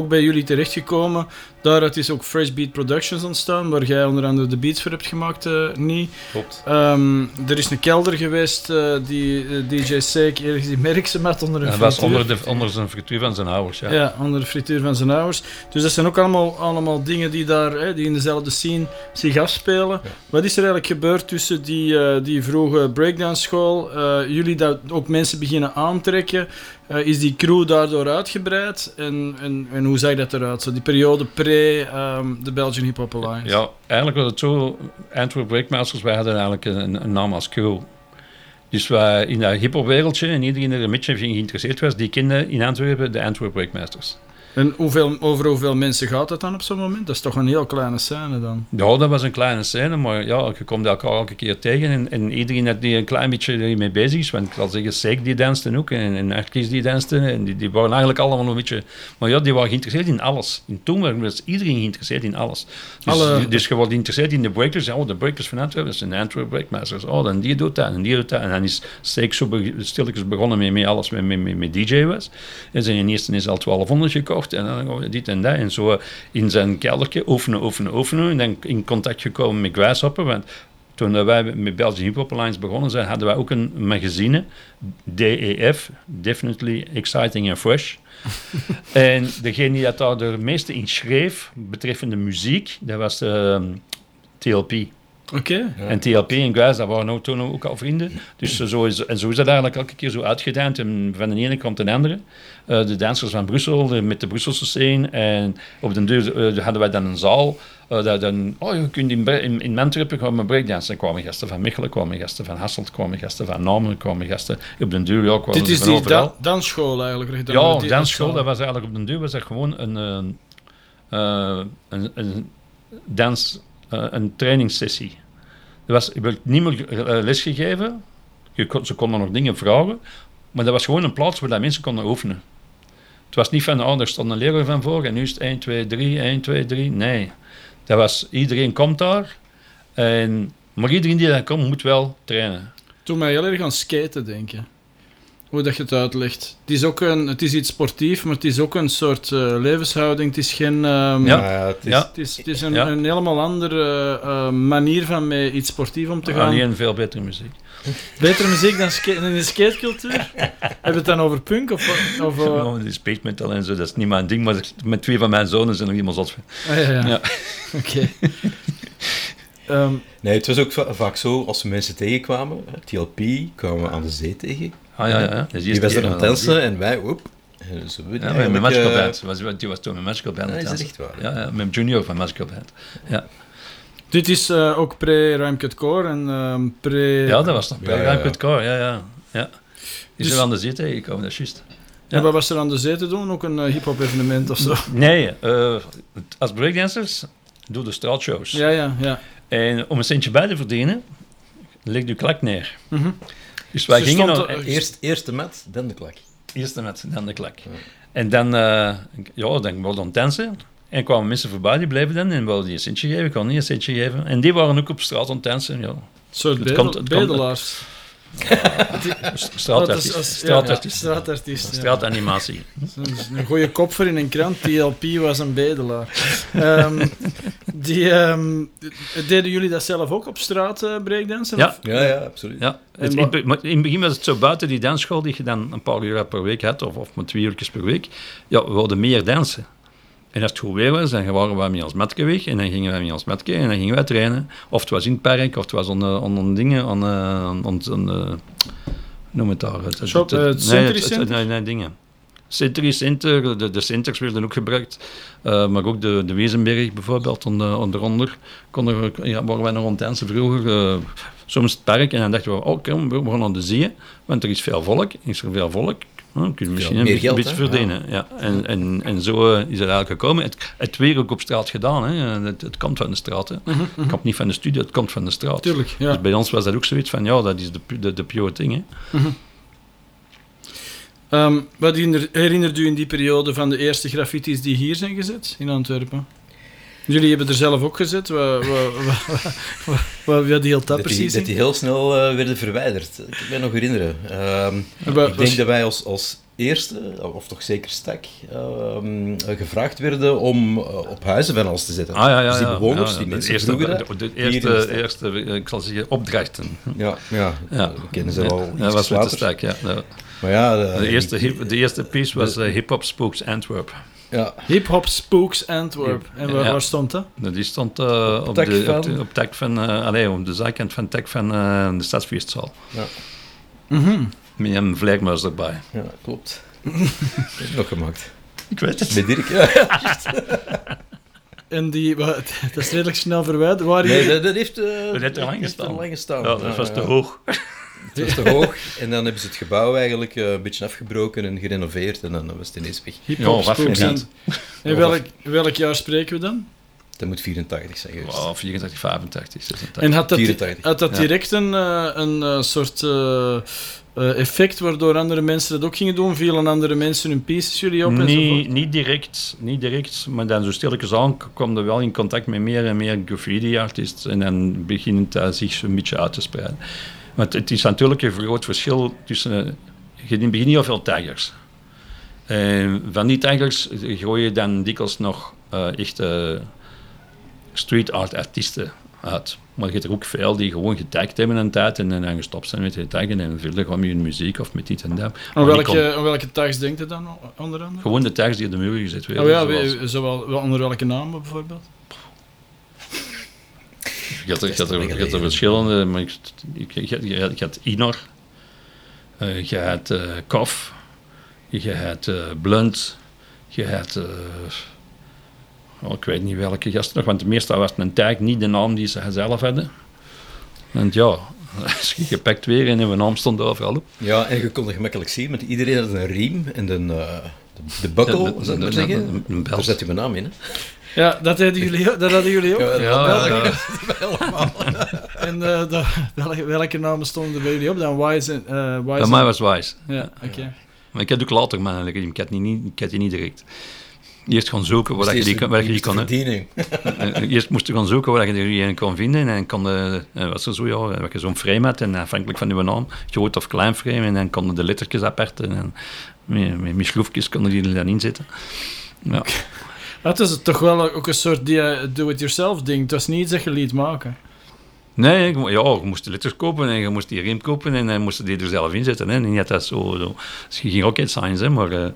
ook bij jullie terechtgekomen. Daaruit is ook Fresh Beat Productions ontstaan, waar jij onder andere de beats voor hebt gemaakt, niet. Klopt. Er is een kelder geweest, die DJ Seek ergens in Merksem had onder een frituur. Dat was onder zijn frituur van zijn ouders, ja. Ja, onder de frituur van zijn ouders. Dus dat zijn ook allemaal dingen die daar, die in dezelfde scene zich afspelen. Ja. Wat is er eigenlijk gebeurd tussen die vroege breakdance school? Jullie dat ook mensen beginnen aantrekken? Is die crew daardoor uitgebreid? En hoe zag dat eruit? Zo die periode de Belgian Hip Hop Alliance. Ja, eigenlijk was het zo. Antwerp Breakmasters, wij hadden eigenlijk een naam als crew. Dus wij in dat hip-hop wereldje en iedereen die er een beetje geïnteresseerd was, die kende in Antwerpen de Antwerp Breakmasters. En over hoeveel mensen gaat dat dan op zo'n moment? Dat is toch een heel kleine scène dan? Ja, dat was een kleine scène, maar ja, je komt elkaar elke keer tegen en iedereen die een klein beetje mee bezig is, want ik zal zeggen, Seek die danste ook en Arkies die dansten en die waren eigenlijk allemaal een beetje, maar ja, die waren geïnteresseerd in alles. In toen was iedereen geïnteresseerd in alles. Dus je wordt geïnteresseerd in de breakers, de breakers van Antwerpen, dat zijn de Antwerp Breakmasters, dan die doet dat en die doet dat en dan is Seek zo stilletjes begonnen met alles met DJ was. En zijn eerste is al 1200 gekocht. En dan gaan we dit en dat. En zo in zijn keldertje oefenen. En dan in contact gekomen met Grasshopper. Want toen wij met Belgian Hip Hop Alliance begonnen zijn, hadden wij ook een magazine. DEF. Definitely Exciting and Fresh. En degene die daar de meeste in schreef, betreffende muziek, dat was TLP. Okay. Ja. En TLP en Guys, dat waren toen ook al vrienden. Dus zo is dat eigenlijk elke keer zo uitgedaan. Van de ene kant de andere. De dansers van Brussel, met de Brusselse scene. En op de deur hadden wij dan een zaal. Je kunt in Antwerpen komen breakdansen. Er kwamen gasten van Mechelen, kwamen gasten van Hasselt, kwamen gasten van Namen, kwamen gasten op de deur. Ja, dit is die dansschool eigenlijk? Dansschool, dat was eigenlijk op de deur was dat gewoon een trainingssessie. Er werd niet meer lesgegeven. Ze konden nog dingen vragen. Maar dat was gewoon een plaats waar dat mensen konden oefenen. Het was niet van, er stond een leraar van voor en nu is het 1, 2, 3, 1, 2, 3. Nee. Dat was, iedereen komt daar. Maar iedereen die daar komt, moet wel trainen. Toen mij heel erg aan skaten denken. Hoe dat je het uitlegt. Het is iets sportief, maar het is ook een soort levenshouding. Het is geen... Het is een helemaal andere manier van met iets sportief om te gaan. Alleen veel betere muziek. Betere muziek dan in de skatecultuur? Heb je het dan over punk? Die speech metal en zo, dat is niet mijn ding, maar met 2 van mijn zonen zijn er iemand zot van. Ja. Oké. Nee, het was ook vaak zo, als we mensen tegenkwamen, TLP, kwamen we aan de zee tegen. Ja. Die was er aan het dansen en wij, met Magical Band. Die was toen met Magical Band. Ja, is dat echt waar? Ja, met Junior van Magical Band. Ja. Dit is ook pre-Rhymecut Core en pre... Ja, dat was nog pre-Rhymecut Core, ja. Is er aan de zee tegengekomen, dat is juist. Ja. En wat was er aan de zee te doen? Ook een hip-hop evenement of zo? Nee, als breakdancers doe de straatshows. Ja. En om een centje bij te verdienen, leg je klak neer. Mm-hmm. Dus wij gingen eerst de mat, dan de klak. Eerst de mat, dan de klak. Ja. En dan wilden we dan dansen. En kwamen mensen voorbij, die bleven dan en wilden die een centje geven, ik kon niet een centje geven. En die waren ook op straat aan het dansen. Ja. Soort bedelaars. Straatartiest. Straatanimatie. Een goede kop voor in een krant. TLP was een bedelaar. Deden jullie dat zelf ook op straat breakdansen? Ja, absoluut. Ja. In het begin was het zo buiten die dansschool die je dan een paar uur per week had, of maar 2 uurtjes per week. Ja, we wilden meer dansen. En als het goed weer was, dan waren we met ons matje weg en dan gingen wij met ons matje en dan gingen wij trainen. Of het was in het park, of het was onder dingen, noem het daar. Het Century Nee, dingen. Century Center, de centers werden ook gebruikt. Maar ook de Wezenberg bijvoorbeeld, onderonder waren wij nog aan het dansen vroeger. Soms het park en dan dachten we, kom, we gaan aan de zee, want er is veel volk. Is er veel volk? Kun je misschien een beetje verdienen. Ja. En zo is het eigenlijk gekomen. Het weer ook op straat gedaan. Hè. Het komt van de straat. Hè. Het komt niet van de studio, het komt van de straat. Tuurlijk, ja. Dus bij ons was dat ook zoiets van, dat is de pure thing. Hè. Wat herinnert u in die periode van de eerste graffitis die hier zijn gezet in Antwerpen? Jullie hebben er zelf ook gezet. Wat hield dat precies in? Dat die heel snel werden verwijderd. Ik kan me nog herinneren. Ik denk dat wij als eerste, of toch zeker Stek, gevraagd werden om op huizen van alles te zetten. Dus die bewoners, die mensen vroegen dat. De eerste, ik zal zeggen, opdrachten. Ja, we kennen ze al. Dat was met de Stek, ja. Maar ja, de eerste piece was Hip Hop Spooks Antwerp. Ja. Hip Hop Spooks Antwerp. En waar stond dat? Die stond op de zijkant van het tek van de Stadsfeestzaal. Ja. Met een vleermuis erbij. Ja, klopt. Dat heb ik nog gemaakt. Ik weet het. Met Dirk, ja. En dat is redelijk snel verwijderd. Nee, dat heeft te lang gestaan. Ja, dat was te hoog. Het was te hoog en dan hebben ze het gebouw eigenlijk een beetje afgebroken en gerenoveerd en dan was het ineens weg. Hip-hop Spooks. En welk jaar spreken we dan? Dat moet 84 zijn geweest. 84, 85, 86. En had dat Ja. direct een soort effect waardoor andere mensen dat ook gingen doen? Vielen andere mensen hun pieces jullie op enzovoort? Niet direct, maar dan zo stilletjes aan kwam er wel in contact met meer en meer graffiti-artists en dan begint het zich een beetje uit te spreiden. Want het is natuurlijk een groot verschil tussen... Je begint heel veel taggers. Van die taggers gooi je dan dikwijls nog echte street art artiesten uit. Maar je hebt er ook veel die gewoon getagd hebben een tijd en dan gestopt zijn met het taggen en verder gewoon met hun muziek of met dit en dat. Aan welke tags denkt u dan onder andere? Gewoon de tags die op de muur gezet werden. Onder welke namen bijvoorbeeld? Je had er verschillende, maar je had Inor, je had Kof, je had Blunt, je had... ik weet niet welke gasten nog, want de meeste was een tag, niet de naam die ze zelf hadden. En ja, als je gepakt weer en hun naam stond overal op. Ja, en je kon het gemakkelijk zien, want iedereen had een riem en de buckle, zou ik maar zeggen. Daar zet je mijn naam in, hè. Ja, dat hadden jullie ook. Ja. Allemaal. En welke namen stonden er bij jullie op? Dan Wise en... Bij mij was Wise. Ja, oké. Maar ik had ook later, man, ik had die niet direct. Eerst gaan zoeken waar je die kon. Eerst moest je gaan zoeken waar je die kon vinden. En kon was er zo, wat je zo'n frame had, en afhankelijk van je naam, groot of klein frame, en dan konden de lettertjes apart en met schroefjes konden die er dan inzetten. Ja. Dat is toch ook een soort do-it-yourself ding. Het was niet iets dat je liet maken. Nee, je moest de letters kopen en je moest die riem kopen en dan moest je die er zelf inzetten. Hè. En niet dat zo. Dus je ging rocket science, hè, maar...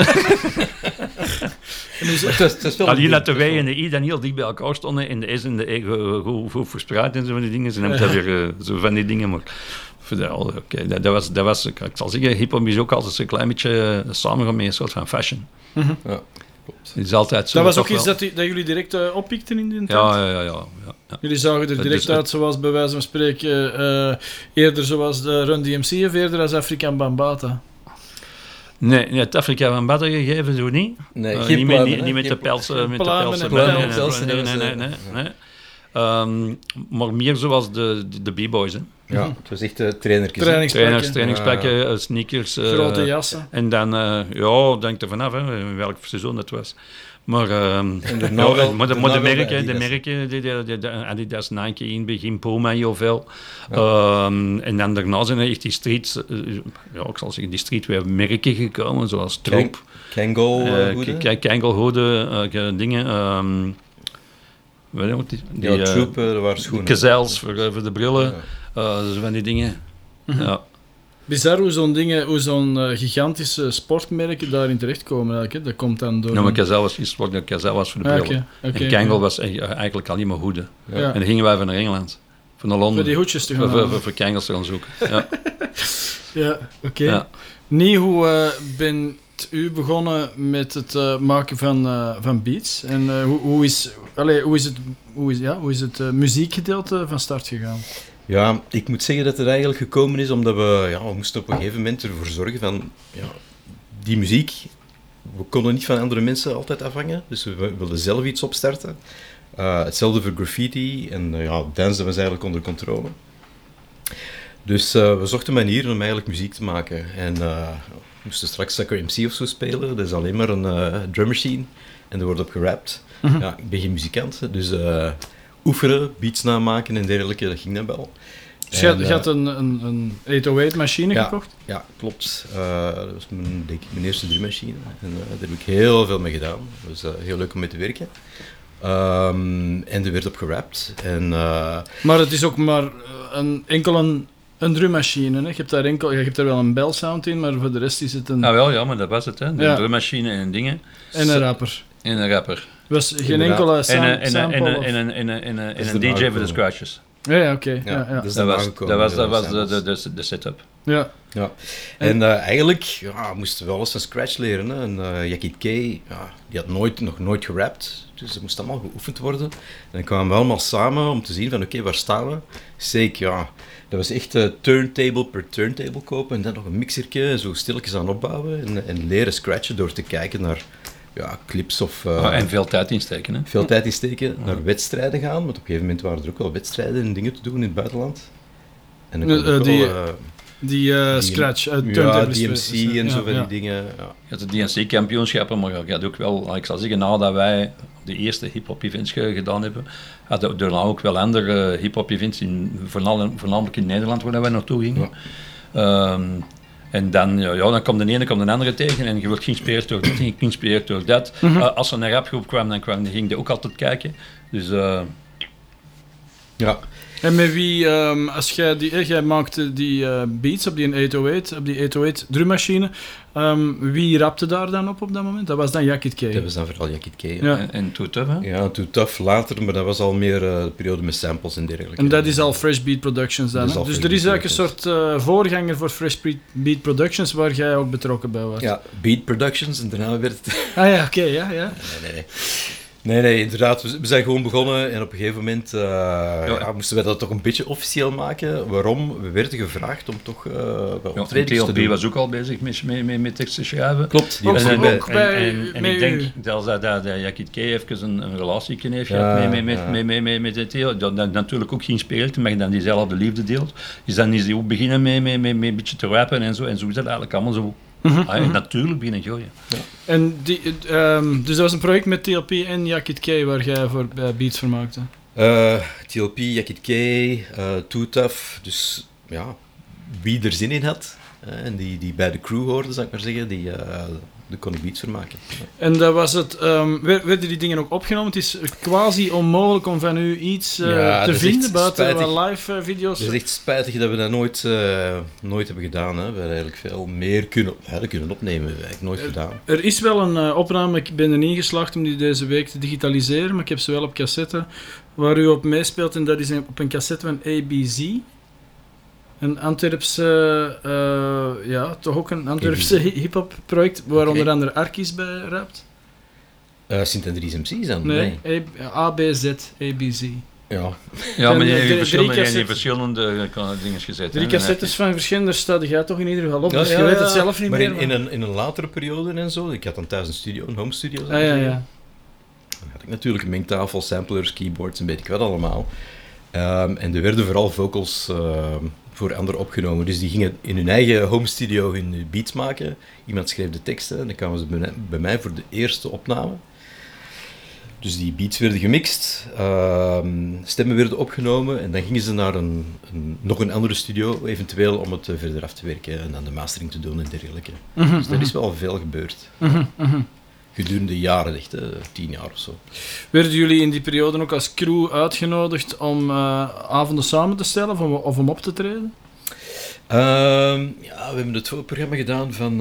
Alleen dat de W en de I dan heel dicht bij elkaar stonden en de S en de E goed verspreid en zo van die dingen. En dan heb je weer zo van die dingen, maar... Dat was, ik zal zeggen, hip-hop is ook altijd een klein beetje samengegaan met een soort van fashion. Mm-hmm. Ja. Het is altijd zo. Dat was ook iets dat jullie direct oppikten in die tijd? Ja. Jullie zagen er direct uit, zoals bij wijze van spreken, eerder zoals de Run DMC of eerder als Afrikaan Bambaataa? Nee, het Afrikaan Bambaataa gegeven zo niet. Nee, niet met de pelsen. Nee. Maar meer zoals de B-boys, hè. Ja, het was echt trainingspakken, sneakers. Grote jassen. En dan, denk er vanaf, hè, welk seizoen dat was. Maar de merken, de Adidas, Nike in het begin, Puma heel veel. En dan daarna zijn er echt die streets, ik zal zeggen, die streetwear merken gekomen, zoals Troop. Kangol-hoeden, dingen... Troop, dat waren schoenen. Gazelles voor de brillen, zo van die dingen. Mm-hmm. Ja. Bizar hoe zo'n gigantische sportmerk daarin terechtkomen eigenlijk, hè? Dat komt dan door... Nou, maar Gazelle was geen sport, Gazelle was voor de brillen. En Kangol was eigenlijk alleen maar hoeden. Ja. En dan gingen wij van naar Engeland, van naar Londen. Voor die hoedjes te gaan voor Kangels te gaan zoeken. Ja, ja oké. Ja. Nie, hoe bent u begonnen met het maken van beats? En hoe is het muziekgedeelte van start gegaan? Ja, ik moet zeggen dat het eigenlijk gekomen is omdat we moesten op een gegeven moment ervoor zorgen van... die muziek, we konden niet van andere mensen altijd afhangen, dus we wilden zelf iets opstarten. Hetzelfde voor graffiti en dance was eigenlijk onder controle. Dus we zochten manieren om eigenlijk muziek te maken. En we moesten straks Sucker MC of zo spelen, dat is alleen maar een drum machine en er wordt op gerapt. Mm-hmm. Ja, ik ben geen muzikant, dus... oefenen, beats namaken en dergelijke, dat ging dan wel. Dus je had een 808 machine gekocht? Ja, klopt. Dat was denk ik mijn eerste drummachine. En daar heb ik heel veel mee gedaan. Het was heel leuk om mee te werken. En er werd op gerapt. Maar het is ook maar een drummachine. Hè? Je hebt daar wel een bell sound in, maar voor de rest is het een... Ah wel, ja, maar dat was het. Hè. De drummachine en dingen. En een rapper. En een rapper. Er was geen enkele sample En een DJ voor de scratches. Ja, oké. Dus dat was de setup. Ja. En eigenlijk moesten we alles van scratch leren. Hè. En Jackie K, die had nog nooit gerapt, dus het moest allemaal geoefend worden. En dan kwamen we allemaal samen om te zien van oké, waar staan we? Zeker, dat was echt turntable per turntable kopen en dan nog een mixertje, zo stilletjes aan opbouwen en leren scratchen door te kijken naar clips of... en veel tijd insteken, hè? Veel tijd insteken, naar wedstrijden gaan, want op een gegeven moment waren er ook wel wedstrijden en dingen te doen in het buitenland. En dan scratch, DMC en zo van die dingen. Ja. Je had de DMC-kampioenschappen, maar je had ook wel, ik zal zeggen, nadat wij de eerste hip-hop events gedaan hebben, hadden we daarna ook wel andere hip-hop events, voornamelijk in Nederland, waar wij naartoe gingen. Ja. En dan kwam de ene, kwam de andere tegen en je wordt geïnspireerd door dit en geïnspireerd door dat. Als er een rapgroep kwam, dan ging je ook altijd kijken. Dus... ja. En met wie, als jij maakte die beats op die 808 drummachine, wie rapte daar dan op dat moment? Dat was dan Jackie K. Dat was dan vooral Jackie K. Ja. En Too Tough, hè? Ja, Too Tough later, maar dat was al meer de periode met samples en dergelijke. En dat is al Fresh Beat Productions dan, hè? Dus er is eigenlijk een soort voorganger voor Fresh Beat Productions waar jij ook betrokken bij was. Ja, Beat Productions en daarna werd het... Ah ja, oké, ja. Nee, inderdaad. We zijn gewoon begonnen en op een gegeven moment moesten wij dat toch een beetje officieel maken. Waarom? We werden gevraagd om toch optredens te doen. TLP was ook al bezig met teksten schrijven. Klopt. En ik denk dat Jackie K even een relatie heeft gehad met de Theo. Dat natuurlijk ook geïnspireerd, maar je dan diezelfde liefde deelt. Dus dan is hij ook beginnen met een beetje te rappen en zo is dat eigenlijk allemaal zo. Natuurlijk beginnen gooien. Ja. En dus dat was een project met TLP en Jackie K waar jij voor beats voor maakte? TLP, Jackie K, Too Tough, dus wie er zin in had en die bij de crew hoorde, zou ik maar zeggen, die kon ik beats voor maken. Ja. En dat was het, werden die dingen ook opgenomen? Het is quasi onmogelijk om van u iets te vinden buiten wel live video's. Het is echt spijtig dat we dat nooit hebben gedaan. Hè. We hadden eigenlijk veel meer kunnen opnemen. Dat hebben we eigenlijk nooit gedaan. Er is wel een opname, ik ben er niet geslaagd om die deze week te digitaliseren, maar ik heb ze wel op cassette, waar u op meespeelt en dat is op een cassette van ABZ. Een Antwerpse, toch ook een Antwerpse hip-hop project, waar onder andere Arkies bij rapt. Sint-Andries MC's dan? Nee, ABZ, ABZ. Ja, maar die heeft verschillende dingen gezet. 3 cassettes van verschillende steden gaat toch in ieder geval op, dus je weet het zelf niet maar meer. In een latere periode en zo, ik had dan thuis een home studio. Ja. Dan had ik natuurlijk een mengtafel, samplers, keyboards en weet ik wat allemaal. En er werden vooral vocals voor anderen opgenomen. Dus die gingen in hun eigen home studio hun beats maken. Iemand schreef de teksten en dan kwamen ze bij mij voor de eerste opname. Dus die beats werden gemixt, stemmen werden opgenomen en dan gingen ze naar nog een andere studio, eventueel om het verder af te werken en dan de mastering te doen en dergelijke. Dus er is wel veel gebeurd. Gedurende jaren, echt 10 jaar of zo. Werden jullie in die periode ook als crew uitgenodigd om avonden samen te stellen of om op te treden? We hebben het voorprogramma gedaan van...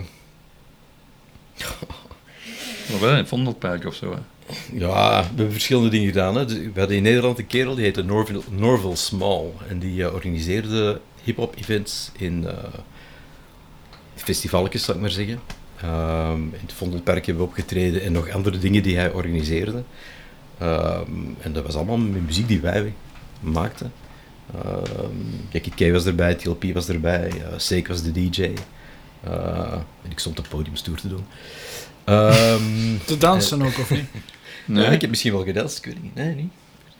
wel een Vondelpark of zo, hè? Ja, we hebben verschillende dingen gedaan. Hè. We hadden in Nederland een kerel, die heette Norville Small. En die organiseerde hip-hop events in festivalletjes, zou ik maar zeggen. In het Vondelpark hebben we opgetreden en nog andere dingen die hij organiseerde. En dat was allemaal met muziek die wij maakten. Jackie K was erbij, TLP was erbij, Seek was de DJ. En ik stond op podiumstoer te doen. Te dansen ook, of niet? Nee. Ja, ik heb misschien wel gedanst, ik weet het niet. Nee, niet.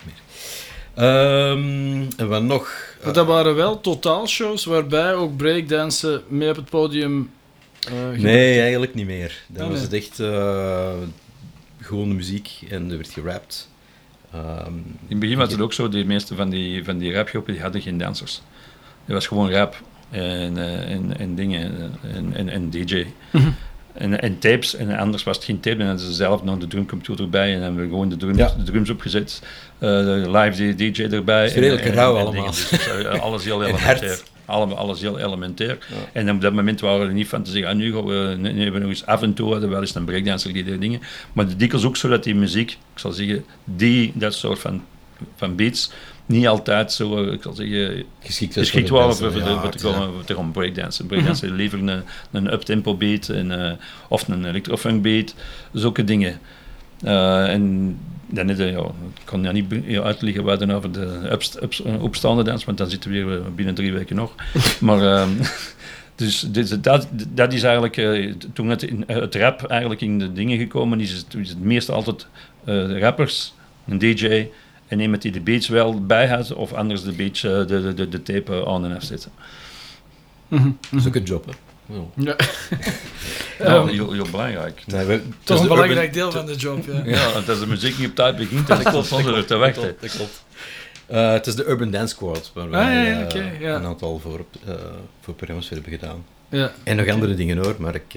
En wat nog? Dat waren wel totaalshows waarbij ook breakdansen mee op het podium... nee, eigenlijk niet meer. Dan was het echt gewoon de muziek en er werd gerapt. In het begin was het ook zo, de meeste van die rapgroepen die hadden geen dansers. Het was gewoon rap en dingen en DJ. Mm-hmm. En tapes, en anders was het geen tape, dan hadden ze zelf nog de drumcomputer bij en hebben we gewoon de drums opgezet, live DJ erbij. Het is redelijk rauw allemaal. Dus, alles heel elementair. Alles heel elementair. Ja. En op dat moment waren we er niet van te zeggen, nu gaan we hebben nog eens af en toe, hadden we wel eens een breakdancer die dingen. Maar dikwijls ook zo dat die muziek, ik zal zeggen, dat soort van beats, niet altijd zo, ik zal zeggen, geschikt waren voor te gaan breakdansen. Breakdansen liever een uptempo beat of een electrofunk beat, zulke dingen. En dan ik kan ja niet uitleggen wat dan over de opstaande dans, want dan zitten we weer binnen 3 weken nog. Maar dus dat is eigenlijk, toen het rap eigenlijk in de dingen gekomen is het meestal altijd de rappers, een DJ en iemand die de beats wel bij had, of anders de beats, de tape aan en afzetten. Mm-hmm. Dat is ook een job, hè? Ja. Heel belangrijk. Toch een belangrijk deel van de job, ja. Ja, want als de muziek niet op tijd begint, dan klopt zonder er te wachten. Dat klopt. Het is de Urban Dance Squad, waar wij een aantal voor programma's hebben gedaan. Ja. En nog andere dingen hoor, maar ik...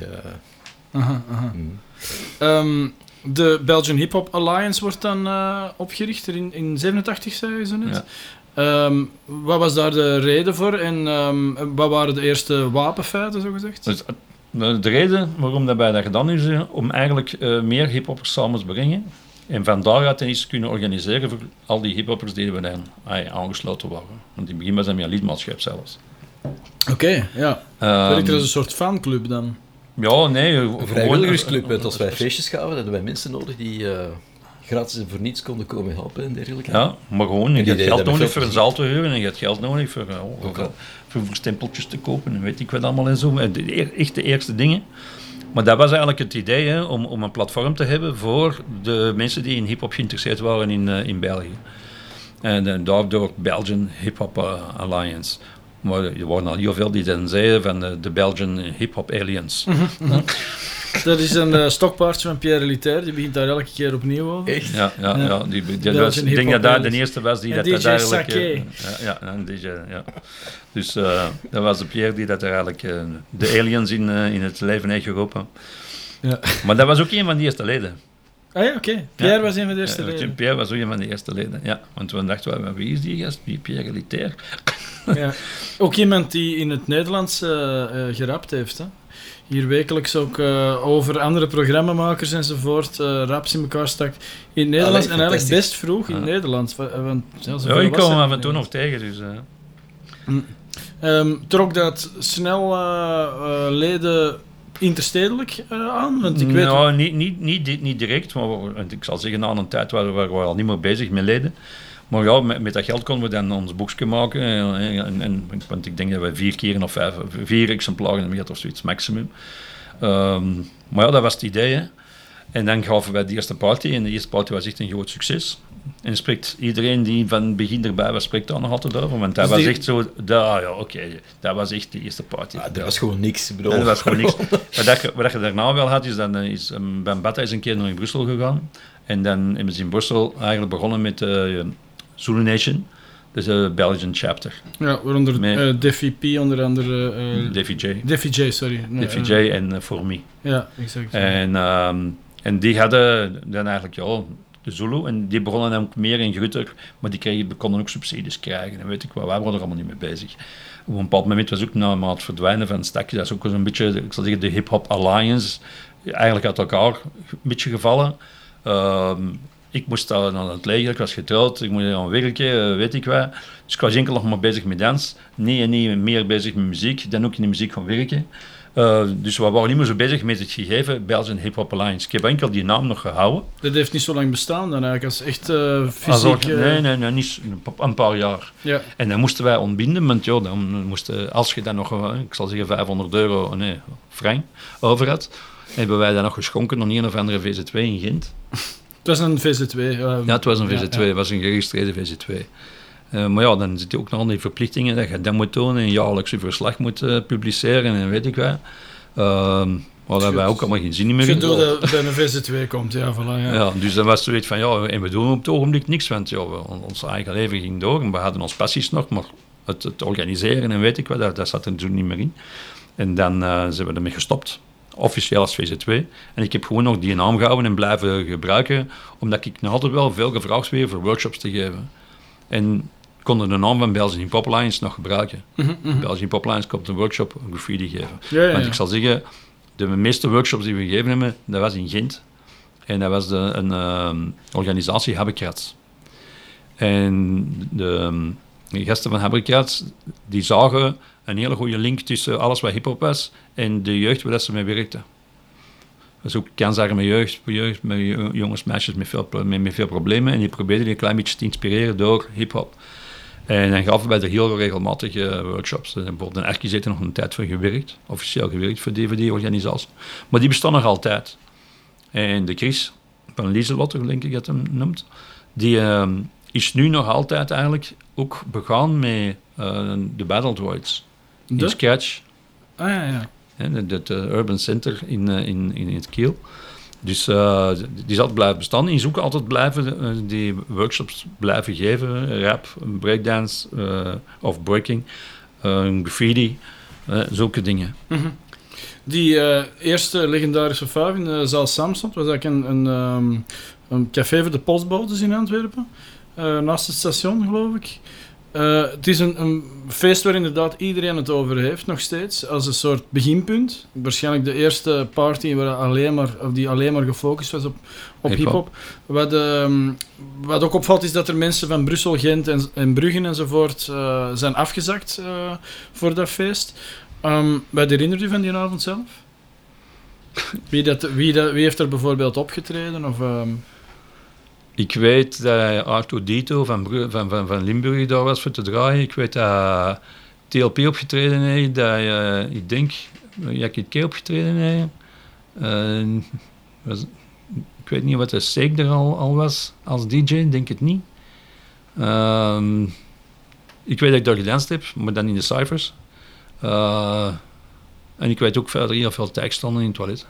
De Belgian Hip Hop Alliance wordt dan opgericht in 87, zei ze net. Ja. Wat was daar de reden voor en wat waren de eerste wapenfeiten, zo gezegd? Dus, de reden waarom dat wij dat gedaan is, om eigenlijk meer hiphoppers samen te brengen. En van daaruit ten eerste kunnen organiseren voor al die hiphoppers die we dan aangesloten waren. Want in het begin was dat met een lidmaatschap zelfs. Oké, ja. Werkt er als een soort fanclub dan? Ja, nee. Een vrijwilligersclub. Als wij feestjes gaven, hadden wij mensen nodig die gratis en voor niets konden komen helpen en dergelijke. Ja, maar gewoon, je hebt geld nodig voor een zaal te huren en je hebt geld nodig voor stempeltjes te kopen en weet ik wat allemaal en zo. Echt de eerste dingen. Maar dat was eigenlijk het idee, om een platform te hebben voor de mensen die in hip-hop geïnteresseerd waren in België. En daardoor Belgian Hip Hop Alliance. Maar er waren al heel veel die dan zeiden van de Belgian Hip Hop Aliens. Dat is een stokpaardje van Pierre Litaire, die begint daar elke keer opnieuw over. Echt? Ja. Ik denk dat dat de eerste was die dat eigenlijk... een DJ, ja. Dus dat was de Pierre die dat er eigenlijk de aliens in het leven heeft geroepen. Ja. Maar dat was ook een van de eerste leden. Ah ja, oké. Pierre was een van de eerste leden. Pierre was ook een van de eerste leden, ja. Want we dachten, wie is die gast? Wie Pierre Litaire? Ja. Ook iemand die in het Nederlands gerapt heeft, hè? Hier wekelijks ook over andere programmamakers enzovoort, raps in elkaar stak in het Nederlands. En eigenlijk best vroeg in het Nederlands. Ik kwam hem af en toe nog tegen, dus... Trok dat snel leden interstedelijk aan? Want ik weet niet direct, maar ik zal zeggen, na een tijd waren we al niet meer bezig met leden. Maar ja, met dat geld konden we dan ons boekje maken. Want ik denk dat we 4 keer of 4 exemplaren hebben gehad of zoiets, maximum. Maar ja, dat was het idee. Hè. En dan gaven wij de eerste party. En de eerste party was echt een groot succes. En spreekt iedereen die van het begin erbij was, spreekt daar nog altijd over. Want dat was echt zo... dat was echt de eerste party. Dat was gewoon niks. Dat was gewoon niks. Wat je daarna wel had, is dan Ben Batta is een keer naar in Brussel gegaan. En dan hebben ze in Brussel eigenlijk begonnen met Zulu Nation. Dus de Belgian chapter. Ja, waaronder Deffy P, onder andere... Deffy J. Deffy J, sorry. Deffy J en For Me. Ja, exact. En die hadden dan eigenlijk, de Zulu. En die begonnen dan ook meer in groter, maar die konden ook subsidies krijgen. En weet ik wat, wij waren er allemaal niet mee bezig. Op een bepaald moment was ook na het verdwijnen van het stakje, dat is ook een beetje, ik zal zeggen, de Hip Hop Alliance, eigenlijk uit elkaar een beetje gevallen. Ik moest daar naar het leger, ik was getrouwd, ik moest gaan werken, weet ik wat. Dus ik was enkel nog maar bezig met dans. Niet meer bezig met muziek, dan ook in de muziek gaan werken. Dus we waren niet meer zo bezig met het gegeven Belgian Hip Hop Alliance. Ik heb enkel die naam nog gehouden. Dat heeft niet zo lang bestaan dan eigenlijk, als echt fysiek... Nee, niet een paar jaar. Ja. En dan moesten wij ontbinden, want dan als je dan nog, ik zal zeggen frank over had, hebben wij dan nog geschonken aan een of andere VZ2 in Gent. Het was een VZ2. Ja, het was een VZ2, het was een geregistreerde VZ2. Maar ja, dan zit je ook nog aan die verplichtingen dat je dat moet tonen en jaarlijks je verslag moet publiceren en weet ik wat. Maar daar hebben wij ook allemaal geen zin meer in. Gedoe dat bij een VZ2 komt, ja, voilà. Ja. Ja, dus dan was zoiets van, ja, en we doen op het ogenblik niks, want ja, ons eigen leven ging door en we hadden ons passies nog, maar het organiseren en weet ik wat, dat zat er toen niet meer in. En dan zijn we ermee gestopt, officieel als VZ2. En ik heb gewoon nog die naam gehouden en blijven gebruiken, omdat ik nog altijd wel veel gevraagd werd voor workshops te geven. En konden de naam van Belgian Pop Alliance nog gebruiken. Belgian Pop Alliance komt een workshop graffiti geven. Ja. Want ik zal zeggen, de meeste workshops die we gegeven hebben, dat was in Gent. En dat was een organisatie Habikrats. En de gasten van Habikrats, die zagen een hele goede link tussen alles wat hiphop was en de jeugd waar ze mee werkten. Dus ook kansarme jeugd, met jongens, meisjes met veel problemen. En die probeerden die een klein beetje te inspireren door hiphop. En dan gaven wij er heel regelmatig workshops. En bijvoorbeeld in Erkis heeft er nog een tijd voor gewerkt, officieel gewerkt voor DVD-organisatie. Maar die bestaan nog altijd. En de Chris van Lieselotte, denk ik dat hem noemt, die is nu nog altijd eigenlijk ook begaan met de Battle Droids. In Scratch. Ah, ja. Het Urban Center in het Kiel. Dus die zal blijven bestaan. Die is ook altijd blijven die workshops blijven geven. Rap, breakdance of breaking, graffiti, zulke dingen. Mm-hmm. Die eerste legendarische vijf in de zaal Samson was eigenlijk een café voor de postbodes in Antwerpen. Naast het station, geloof ik. Het is een feest waar inderdaad iedereen het over heeft, nog steeds, als een soort beginpunt. Waarschijnlijk de eerste party die alleen maar gefocust was op hip-hop. Wat ook opvalt is dat er mensen van Brussel, Gent en Brugge enzovoort zijn afgezakt voor dat feest. Wat herinnert u van die avond zelf? Wie heeft er bijvoorbeeld opgetreden? Of, Ik weet dat Arto Dito van Limburg daar was voor te draaien. Ik weet dat TLP opgetreden heeft, dat ik denk Jackie K opgetreden heeft. Ik weet niet wat de Seek er al was als DJ, denk het niet. Ik weet dat ik daar gedanst heb, maar dan in de cijfers. En ik weet ook verder heel veel tekststanden in het toilet.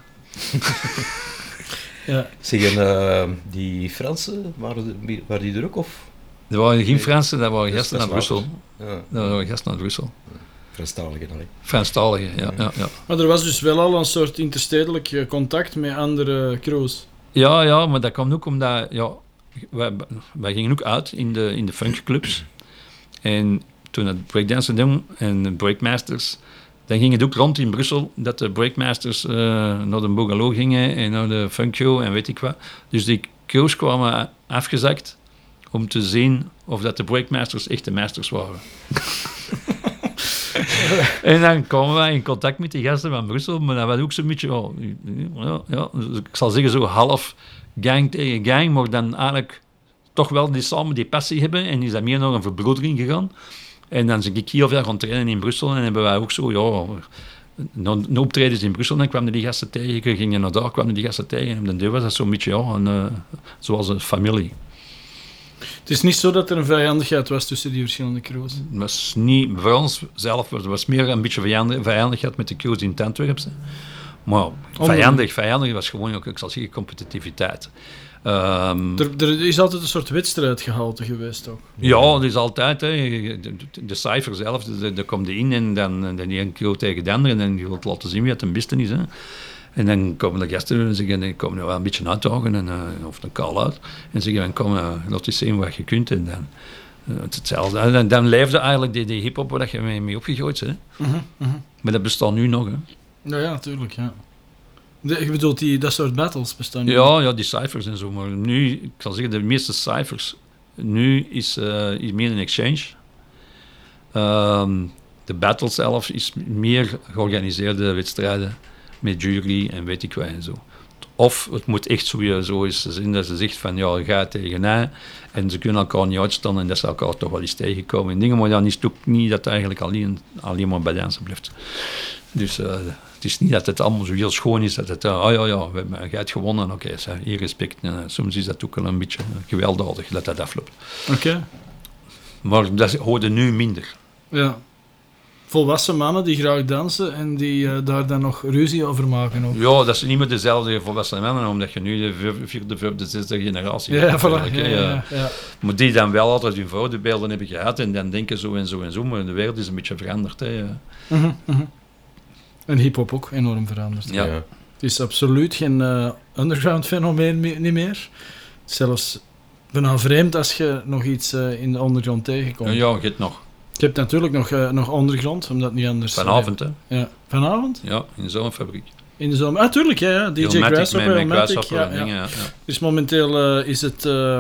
Ja. Zeggen die Fransen, waren die er ook? Of? Er waren geen Fransen, dat waren gasten naar Brussel. Ja. Dat waren gasten naar Brussel. Franstaligen dan, hè? Franstaligen, ja. Maar er was dus wel al een soort interstedelijk contact met andere crews. Ja, maar dat kwam ook omdat... Ja, wij gingen ook uit in de funkclubs. En toen het breakdansen doen en de breakmasters... Dan ging het ook rond in Brussel dat de breakmasters naar de Boogaloo gingen en naar de Funkshow en weet ik wat. Dus die crews kwamen afgezakt om te zien of dat de breakmasters echte masters waren. En dan kwamen wij in contact met die gasten van Brussel, maar dat was ook zo'n beetje, dus ik zal zeggen zo half gang tegen gang, maar dan eigenlijk toch wel samen die passie hebben en is dat meer naar een verbroedering gegaan. En dan ben ik heel veel gaan trainen in Brussel en hebben wij ook zo, een optredens in Brussel, dan kwamen die gasten tegen, gingen naar daar, kwamen die gasten tegen. En op de deur was dat zo'n beetje, zoals een familie. Het is niet zo dat er een vijandigheid was tussen die verschillende crews? Het was niet, voor ons zelf, het was meer een beetje vijandigheid met de crews in het Antwerpse. Maar vijandig was gewoon ook, ik zal zeggen, competitiviteit. Er is altijd een soort wedstrijdgehalte geweest ook. Ja, dat is altijd. De cijfer zelf, daar komt in en dan die een crew tegen de andere en dan je wilt laten zien wie het een beste is. Hè. En dan komen de gasten en zeggen, die komen wel een beetje uitdagen of een call-out. En zeggen, kom, laat eens zien wat je kunt. En dan hetzelfde. En dan leefde eigenlijk die hip-hop waar je mee opgegroeid bent. Maar dat bestaat nu nog. Hè. Ja, natuurlijk, ja. Je bedoelt dat soort battles bestaan nu? Ja, die cijfers en zo. Maar nu, ik zal zeggen, de meeste cijfers nu is meer een exchange. De battle zelf is meer georganiseerde wedstrijden met jury en weet ik wat en zo. Of het moet echt zo eens zijn dat ze zegt van ja, ga tegen mij en ze kunnen elkaar niet uitstaan en dat ze elkaar toch wel eens tegenkomen en dingen, maar dan is het ook niet dat het eigenlijk alleen maar bij dansen blijft. Dus het is niet dat het allemaal zo heel schoon is, dat het, jij hebt gewonnen, oké, hier respect. Soms is dat ook wel een beetje gewelddadig dat afloopt. Oké. Maar dat hoorde nu minder. Ja. volwassen mannen die graag dansen en die daar dan nog ruzie over maken. Ook. Ja, dat is niet meer dezelfde volwassen mannen, omdat je nu de vierde, vijfde, zesde generatie Ja, hebt. voilà. natuurlijk, hè. Ja. Maar die dan wel altijd hun voorbeelden hebben gehad en dan denken zo en zo en zo, maar de wereld is een beetje veranderd. Hè. Mhm, mhm. En hip-hop ook enorm veranderd. Ja. Ja. Het is absoluut geen underground fenomeen niet meer. Zelfs bijna vreemd als je nog iets in de underground tegenkomt. Ja, je hebt nog. Je hebt natuurlijk nog ondergrond, omdat het niet anders... Vanavond, hè. Ja. Vanavond? Ja, in zo'n fabriek. In de zomer? Ah, tuurlijk, ja. DJ Illmatic Grasshopper, met Illmatic, Grasshopper en ja. dingen, ja. Dus momenteel is het...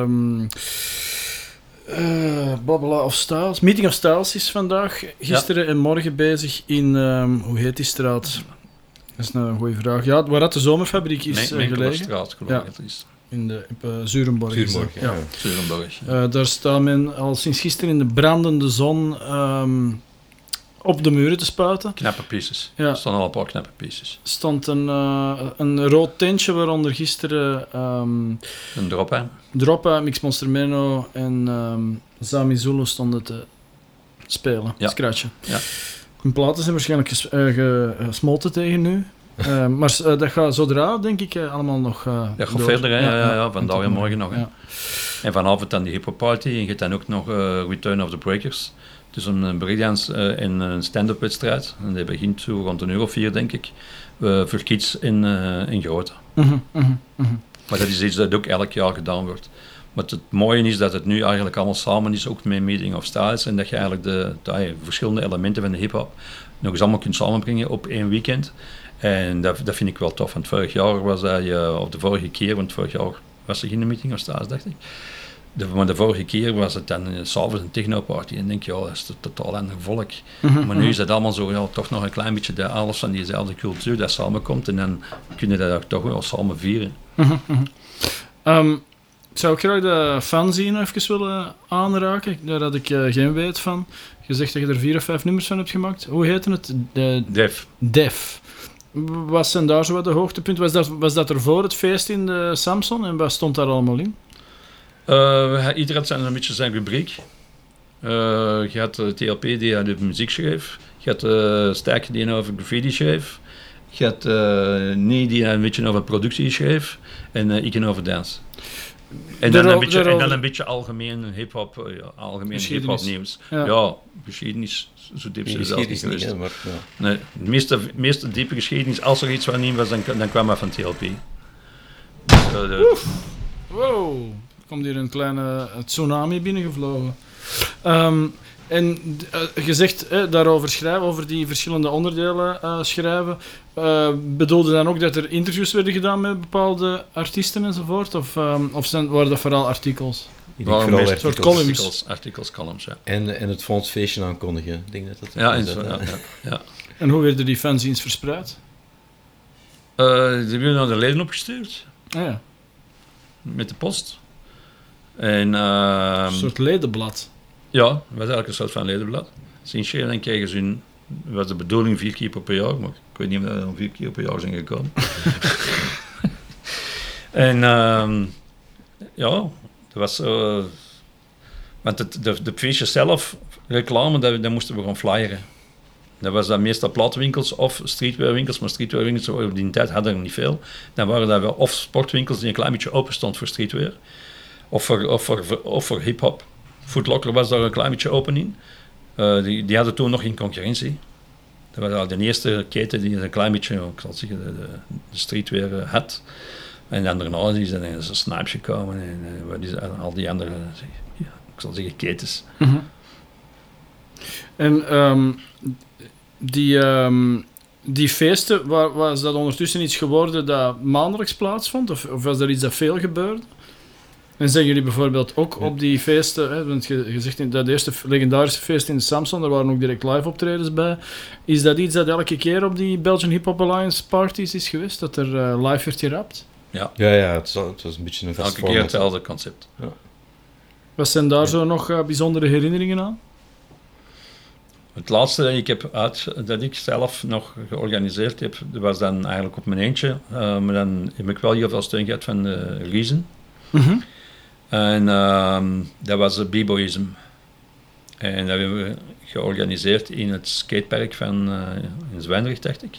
Babala of Styles. Meeting of Styles is vandaag, gisteren en morgen bezig in... hoe heet die straat? Dat is een goede vraag. Ja, waar dat de zomerfabriek is gelegen. Menkelerstraat, geloof ik Ja. het is. In de Zurenborg. is dat. Zurenborg, ja. Zurenborg. Daar staat men al sinds gisteren in de brandende zon op de muren te spuiten. Knappe pieces. Ja. Er staan al een paar knappe pieces. Stond een rood tentje waaronder gisteren Een drop, hè. Droppa, Mix Monster Meno en Sami Zulu stonden te spelen, Ja. scratchen. Ja. Hun platen zijn waarschijnlijk gesmolten tegen nu. Maar dat gaat zodra, denk ik, allemaal nog Dat gaat door. verder, hè. Ja, vandaag en Tot morgen nog. Hè. Ja. En vanavond dan die hip-hop party. En je hebt dan ook nog Return of the Breakers. Dus een breakdance en een stand-up wedstrijd. En die begint zo rond €1, denk ik. Voor kids in Grote. Mhm, mhm, mhm. Maar dat is iets dat ook elk jaar gedaan wordt. Maar het mooie is dat het nu eigenlijk allemaal samen is, ook met Meeting of Styles. En dat je eigenlijk de verschillende elementen van de hip-hop nog eens allemaal kunt samenbrengen op één weekend. En dat vind ik wel tof. Want vorig jaar was dat, of de vorige keer, want vorig jaar was er geen Meeting of Styles, dacht ik. Maar de vorige keer was het dan s'avonds een technoparty. En ik denk, ja, dat is totaal ander volk. Maar nu is het allemaal zo, ja, toch nog een klein beetje alles van diezelfde cultuur dat samenkomt. En dan kunnen we dat toch wel samen vieren. Ik zou ook graag de fanzine even willen aanraken. Daar had ik geen weet van. Je zegt dat je er 4 of 5 nummers van hebt gemaakt. Hoe heette het? Def. Wat zijn daar zo wat de hoogtepunten? Was dat er voor het feest in de Samson? En wat stond daar allemaal in? Ieder had een beetje zijn rubriek. Je had de TLP die aan de muziek schreef. Je had Stijk die over graffiti schreef. Je had Nee die een beetje over productie schreef. En ik over dance. En dan een beetje algemeen hip-hop, algemeen hip-hop nieuws. Ja, geschiedenis, zo diep is het zelfs niet geweest. Niet, maar, ja. Nee, de meeste diepe geschiedenis, als er iets van nieuw was, dan kwam dat van TLP. Dus, Wow, er komt hier een kleine tsunami binnengevlogen. En je zegt daarover schrijven, over die verschillende onderdelen schrijven. Bedoelde dan ook dat er interviews werden gedaan met bepaalde artiesten enzovoort? Of waren dat vooral artikels? Ik denk vooral meest soort artikels. artikels, columns, ja. En het fondsfeestje aankondigen. Ik denk dat Ja. En hoe werden die fanzines verspreid? Die werden naar de leden opgestuurd, Ah, ja. met de post. En, Een soort ledenblad. ja, dat was eigenlijk een soort van ledenblad. Sinds je dan kregen ze hun, was de bedoeling 4 keer per jaar, maar ik weet niet of dat dan 4 keer per jaar zijn gekomen. En ja, dat was zo. Want de feestjes zelf, reclame, dat moesten we gewoon flyeren. Dat was dan meestal platenwinkels of streetwearwinkels, maar streetwearwinkels op die tijd hadden er niet veel. Dan waren dat wel of sportwinkels die een klein beetje open stond voor streetwear, of voor hip-hop. Foot Locker was daar een klein beetje open in. Die hadden toen nog geen concurrentie. Dat was al de eerste keten die een klein beetje, ik zal zeggen, de streetwear had. En dan daarna is er een Snipes gekomen en al die andere, ja, ik zal zeggen, ketens. Mm-hmm. En die feesten, was dat ondertussen iets geworden dat maandelijks plaatsvond? Of was er iets dat veel gebeurde? En zijn jullie bijvoorbeeld ook op die feesten, hè, want je zegt in dat eerste legendarische feest in de Samson, daar waren ook direct live optredens bij. Is dat iets dat elke keer op die Belgian Hip Hop Alliance parties is geweest? Dat er live werd gerapt? Ja, het was een beetje een vast elke keer format. hetzelfde concept. Ja. Wat zijn daar zo nog bijzondere herinneringen aan? Het laatste dat ik zelf nog georganiseerd heb, dat was dan eigenlijk op mijn eentje. Maar dan heb ik wel heel veel steun gehad van Reason. Mm-hmm. En dat was B-boyism. En dat hebben we georganiseerd in het skatepark van in Zwijndrecht, dacht ik.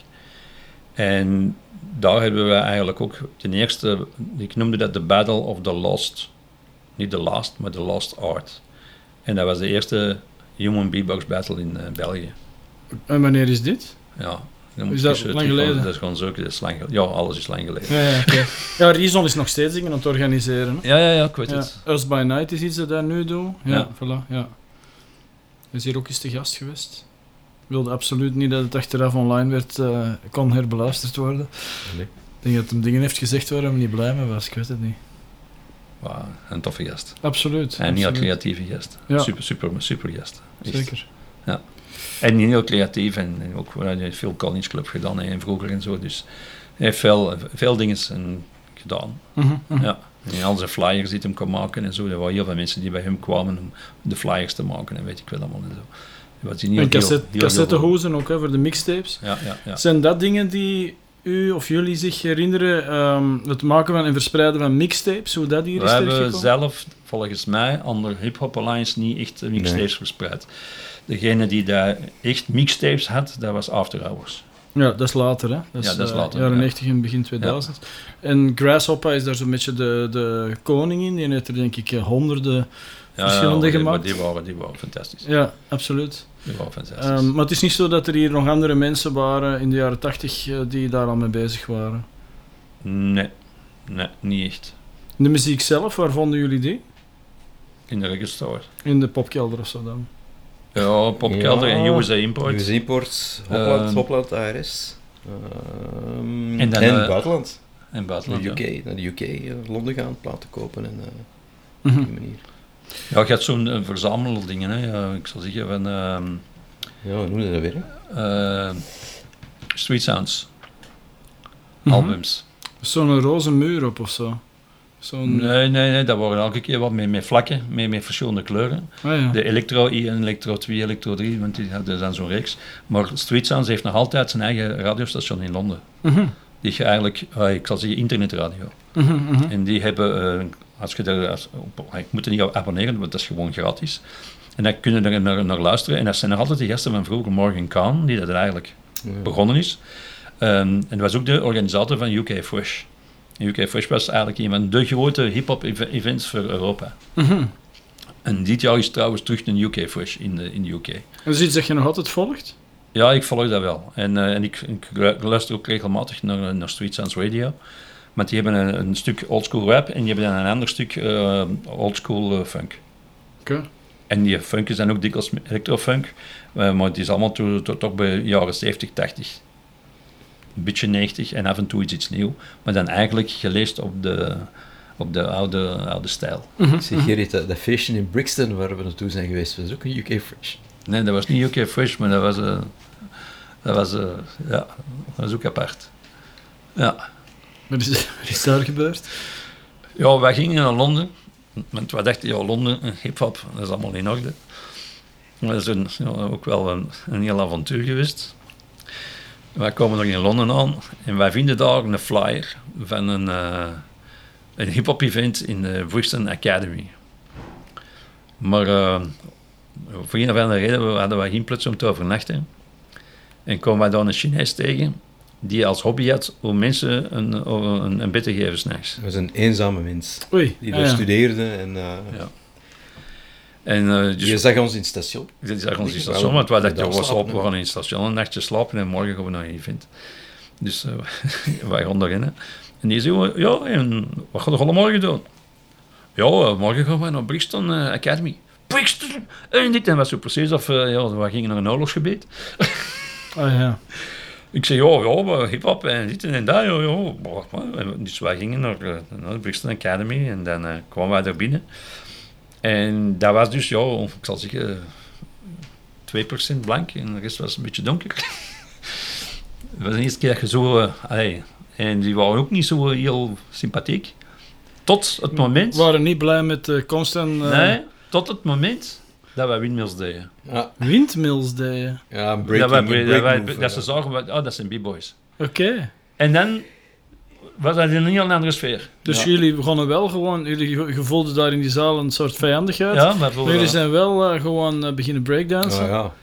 En daar hebben we eigenlijk ook ten eerste, ik noemde dat de Battle of the Lost, niet the last, maar the Lost Art. En dat was de eerste Human Beatbox Battle in België. En wanneer is dit? Ja. Is dat lang geleden? Dat is gewoon zo, dat is lang geleden. Ja, alles is lang geleden. Ja, okay. Ja, Reason is nog steeds dingen aan het organiseren. Hè? Ja, ik weet het. Us by Night is iets dat daar nu doen. Ja, Ja. voilà, ja. Is hier ook eens te gast geweest. Ik wilde absoluut niet dat het achteraf online werd, kon herbeluisterd worden. Nee. Ik denk dat hem dingen heeft gezegd waar hij niet blij mee was, ik weet het niet. Wow, een toffe gast. Absoluut. En een heel absoluut. creatieve gast. Ja. Super gast. Echt. Zeker. En heel creatief en ook hij heeft veel College Club gedaan en vroeger en zo. Dus hij heeft veel dingen gedaan. Ja. En al zijn flyers die hij kon maken en zo. Er waren heel veel mensen die bij hem kwamen om de flyers te maken en weet ik wel allemaal en zo. Was hij En cassettehozen ook, hè, voor de mixtapes. Ja. Zijn dat dingen die u of jullie zich herinneren, het maken van en verspreiden van mixtapes, hoe dat hier We is hebben terechtgekomen? zelf, volgens mij, onder Hip Hop Alliance niet echt mixtapes verspreid. Degene die daar echt mixtapes had, dat was After Hours. Ja, dat is later, hè? Dat is later, jaren ja. 90 en begin 2000. En Grasshopper is daar zo'n beetje de koning in. Die heeft er denk ik honderden verschillende gemaakt. Die waren fantastisch. Ja, absoluut. Die waren fantastisch. Maar het is niet zo dat er hier nog andere mensen waren in de jaren 80 die daar al mee bezig waren. Nee, niet echt. De muziek zelf, waar vonden jullie die? In de record store. In de popkelder of zo dan? Ja, Popkelder en USA Import. USA Import, Hopland ARS. En dan, buitenland. En buitenland, Naar de UK, Londen gaan, platen kopen en Mhm. op die manier. Ja, je hebt zo'n verzameldingen, hè. Ja, ik zal zeggen van... Ja, hoe noem je dat weer? Street Sounds. Mhm. Albums. Zo'n roze muur op of zo? Nee, dat waren elke keer wat met vlakken, met verschillende kleuren. Ah, ja. De Electro 1, Electro 2, Electro 3, want die hadden dan zo'n reeks. Maar Street Sounds heeft nog altijd zijn eigen radiostation in Londen. Mhm. Die je eigenlijk, ik zal zeggen internetradio. En die hebben, als je daar, ik moet er niet op abonneren, want dat is gewoon gratis. En dan kunnen er naar luisteren. En dat zijn nog altijd de gasten van vroeger, Morgan Khan, die dat er eigenlijk begonnen is. En dat was ook de organisator van UK Fresh. UK Fresh was eigenlijk een van de grote hip-hop events voor Europa. En dit jaar is trouwens terug een UK Fresh in de UK. Dat is iets dat je nog altijd volgt? Ja, ik volg dat wel. En ik luister ook regelmatig naar Street Sounds Radio. Want die hebben een stuk oldschool rap en die hebben dan een ander stuk oldschool funk. Oké. En die funk is dan ook dikwijls electrofunk, maar het is allemaal toch bij jaren 70, 80. Een beetje 90 en af en toe iets nieuw. Maar dan eigenlijk geleest op de oude stijl. Ik zeg Gerrit, dat feestje in Brixton waar we naartoe zijn geweest, was ook een UK Fresh. Nee, dat was niet UK Fresh, maar dat was ook apart. Ja. Wat is daar gebeurd? Ja, wij gingen naar Londen. Want wij dachten, ja, Londen, hip-hop, dat is allemaal in orde. Dat is ook wel een heel avontuur geweest. Wij komen er in Londen aan en wij vinden daar een flyer van een hip-hop event in de Brixton Academy. Maar voor een of andere reden hadden wij geen plek om te overnachten. En kwamen wij daar een Chinees tegen die als hobby had om mensen een bed te geven 's nachts. Dat was een eenzame mens. Oei. Die daar studeerde en Ja. En, dus, je zag ons in het station. die zag ons in het station, want wij dachten, daar slapen, we gaan in het station een nachtje slapen en morgen gaan we naar een event. Dus wij gaan daarin. Hè. En die zei, ja, en wat ga je allemaal morgen doen? Ja, morgen gaan we naar Brixton Academy. Brixton! En dit en was zo precies of we gingen naar een oorlogsgebied. Ah ja. Ik zei, ja, hip-hop en dit en dat. Ja. Dus wij gingen naar de Brixton Academy en dan kwamen wij daar binnen. En dat was dus, ik zal zeggen, 2% blank en de rest was een beetje donker. Het was de eerste keer dat je zo... en die waren ook niet zo heel sympathiek. Tot het moment... We waren niet blij met constant... Nee, tot het moment dat wij windmills deden. Ja, Windmills deden. ja een break move, dat ze zagen, dat zijn b-boys. Oké. En dan was dat in een heel andere sfeer. Dus jullie begonnen wel gewoon, jullie gevoelden daar in die zaal een soort vijandigheid. Ja, maar Maar jullie zijn wel gewoon beginnen breakdansen. Oh, ja.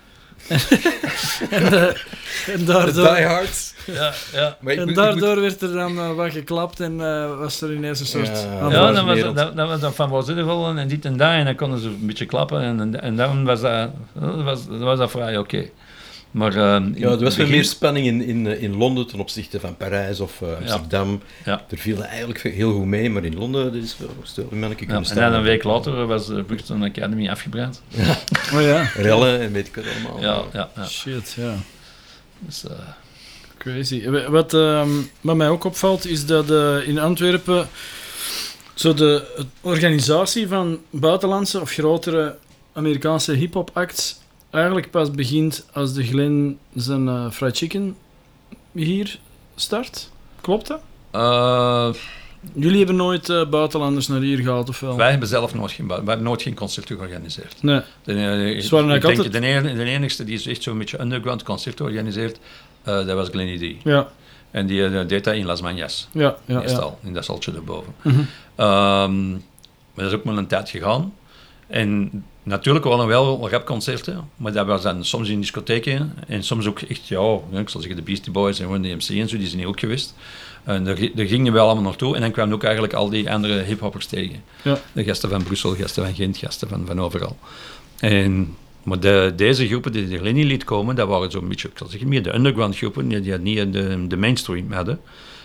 En daardoor, Diehards. Ja. Maar en daardoor werd er dan wat geklapt en was er ineens een soort... Ja. Ja, dan was dat van Waziddevol en dit en dat. En dan konden ze een beetje klappen. En dan was dat vrij oké. Maar er was wel meer spanning in Londen ten opzichte van Parijs of Amsterdam. Ja. Er viel eigenlijk heel goed mee, maar in Londen dat is wel stil een manneke kunnen En staan. dan een week later was de Brixton Academy afgebrand. Oh ja. Rellen en weet ik het allemaal. Ja. Shit, ja. Dus, Crazy. Wat mij ook opvalt, is dat in Antwerpen zo de organisatie van buitenlandse of grotere Amerikaanse hip-hop acts eigenlijk pas begint als de Glen zijn fried chicken hier start. Klopt dat? Jullie hebben nooit buitenlanders naar hier gehaald, of wel? wij hebben zelf nooit geen concerten georganiseerd. Nee. Ik denk de enigste die echt zo'n beetje underground concert organiseert, dat was Glenny D. Ja. En die deed dat in Las Mañas, Ja. meestal, in dat saltje erboven. Mhm. Maar dat is ook maar een tijd gegaan. En natuurlijk waren er wel rapconcerten, maar dat was dan soms in discotheken en soms ook echt, ik zal zeggen de Beastie Boys en Run DMC en zo, die zijn hier ook geweest. En daar gingen we wel allemaal naartoe en dan kwamen ook eigenlijk al die andere hiphoppers tegen. Ja. De gasten van Brussel, gasten van Gent, gasten van overal. Maar deze groepen die de Glenny liet komen, dat waren zo'n beetje, ik zal zeggen, meer de underground groepen, die niet de mainstream hadden.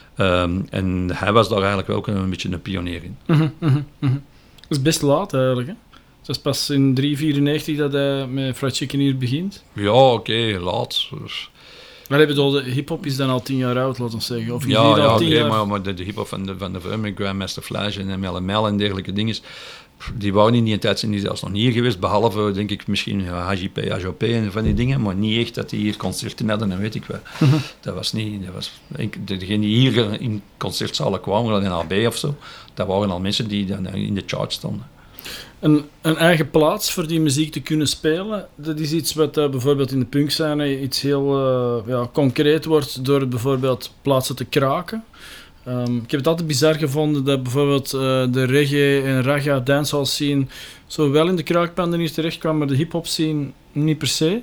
En hij was daar eigenlijk wel ook een beetje een pionier in. Dat is best laat eigenlijk, hè? Het is pas in 394 dat hij met fried chicken hier begint. Ja, oké, laat. Maar de hip-hop is dan al 10 jaar oud, laten we zeggen. Of is hier Ja, al 10 jaar... maar de hip-hop van de Vermin, Grandmaster Flash en MLML en dergelijke dingen, die waren in die tijd zijn die zelfs nog niet hier geweest, behalve, denk ik, misschien HJP, HJP en van die dingen, maar niet echt dat die hier concerten hadden, en weet ik wel. Dat was niet, degene die hier in concertzalen kwamen, in AB of zo, dat waren al mensen die dan in de chart stonden. Een eigen plaats voor die muziek te kunnen spelen, dat is iets wat bijvoorbeeld in de punkscène iets heel concreet wordt door het bijvoorbeeld plaatsen te kraken. Ik heb het altijd bizar gevonden dat bijvoorbeeld de reggae en ragga dancehall scene zo wel in de kraakpanden hier terecht kwam, maar de hip-hop scene niet per se.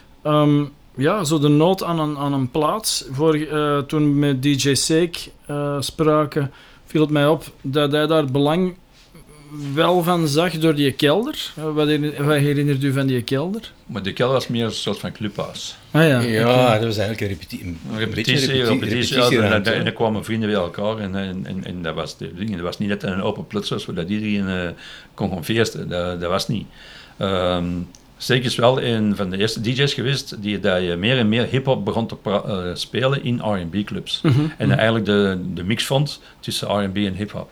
Zo de nood aan een plaats. Toen we met DJ Seek spraken, viel het mij op dat hij daar belang wel van zag door die kelder. Wat herinnert u van die kelder? Maar de kelder was meer een soort van clubhuis. Ah ja. Ja, dat was eigenlijk een repetitie. En dan kwamen vrienden bij elkaar en dat was de ding. Dat was niet dat een open plots was, zodat iedereen kon gaan feesten. Dat was niet. Zeker is wel een van de eerste DJ's geweest die meer en meer hip-hop begon te spelen in R&B clubs. En eigenlijk de mix vond tussen R&B en hip-hop.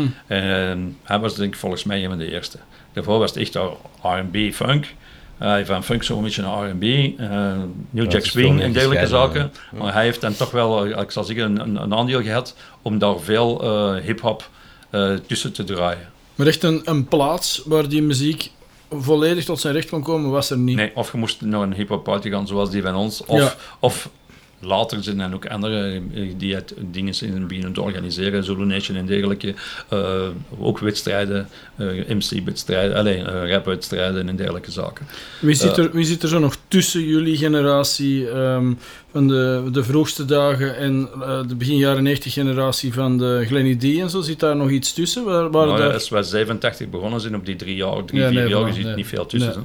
Hij was denk ik volgens mij een van de eerste. Daarvoor was het echt R&B funk. Van funk zo'n beetje naar R&B, New Jack Swing en dergelijke zaken. Ja. Maar hij heeft dan toch wel, ik zal zeggen, een aandeel gehad om daar veel hip-hop tussen te draaien. Maar echt een plaats waar die muziek volledig tot zijn recht kon komen, was er niet. Nee, of je moest naar een hip-hop party gaan zoals die van ons, of later zijn dan ook andere die het dingen zijn beginnen te organiseren, Zulu Nation en dergelijke. Ook wedstrijden, MC-wedstrijden, rapwedstrijden en dergelijke zaken. Wie zit er zo nog tussen jullie generatie van de vroegste dagen en de begin jaren 90 generatie van de Glenny D en zo? Zit daar nog iets tussen? Als we 87 begonnen zijn op die 3 jaar, 4 jaar, je ziet niet veel tussen.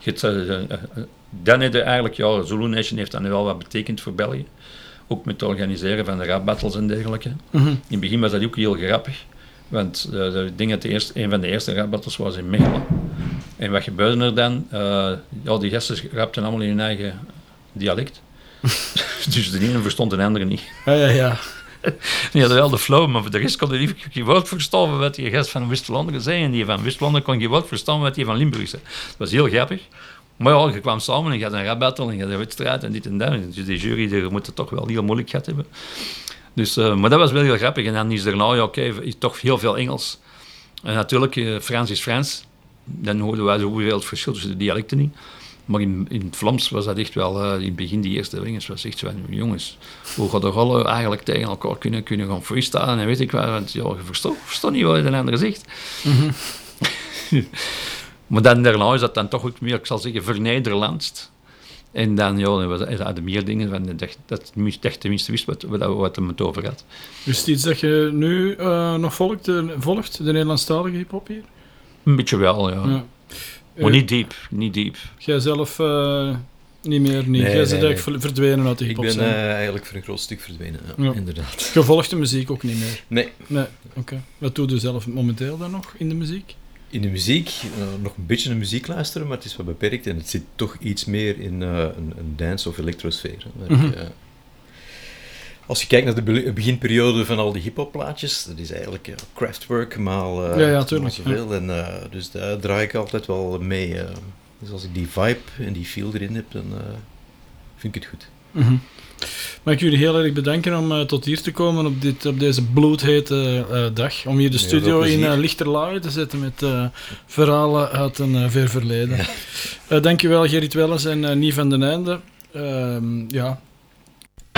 Dan heeft eigenlijk, Zulu Nation heeft dan wel wat betekend voor België. Ook met het organiseren van de rap battles en dergelijke. In het begin was dat ook heel grappig. Want ik denk dat een van de eerste rap battles was in Mechelen. En wat gebeurde er dan? Die gasten rapten allemaal in hun eigen dialect. Dus de ene verstond de andere niet. Ja. Die hadden wel de flow, maar voor de rest kon je niet geen woord verstaan wat die gast van West-Vlaanderen zei. En die van West-Vlaanderen kon geen woord verstaan wat die van Limburg zei. Dat was heel grappig. Maar je kwam samen en je had een rap battle en je had een wedstrijd en dit en dat. Dus die jury die moet het toch wel heel moeilijk gehad hebben. Dus, maar dat was wel heel grappig. En dan is daarna, toch heel veel Engels. En natuurlijk, Frans is Frans. Dan hoorden wij zoveel het verschil tussen de dialecten niet. Maar in het Vlaams was dat echt wel, in het begin, die eerste ringes, was echt zo van, jongens, hoe gaat de rollen eigenlijk tegen elkaar kunnen gaan freestylen en weet ik wat, want ja, je verstaat niet wat een ander zegt. Maar dan daarna is dat dan toch ook meer, ik zal zeggen, vernederlandst. En dan, hadden meer dingen van dat je tenminste wist wat hem het over had. Is het iets dat je nu nog volgt, de Nederlandstalige hip-hop hier? Een beetje wel, ja. Maar niet diep. Jij zelf niet meer? Nee. Jij bent eigenlijk verdwenen uit de hip-hop. Ik ben eigenlijk voor een groot stuk verdwenen, inderdaad. Je volgt de muziek ook niet meer? Nee. Oké. Wat doe je zelf momenteel dan nog in de muziek? In de muziek, nog een beetje naar muziek luisteren, maar het is wat beperkt en het zit toch iets meer in een dance- of electrosfeer. Als je kijkt naar de beginperiode van al die hip-hop-plaatjes, dat is eigenlijk Kraftwerk maal zoveel. En dus daar draai ik altijd wel mee. Dus als ik die vibe en die feel erin heb, dan vind ik het goed. Mag ik jullie heel erg bedanken om tot hier te komen op deze bloedhete dag. Om hier de studio in lichterlaaien te zetten met verhalen uit een ver verleden. Dankjewel Gerrit Welles en Nie van den Einde.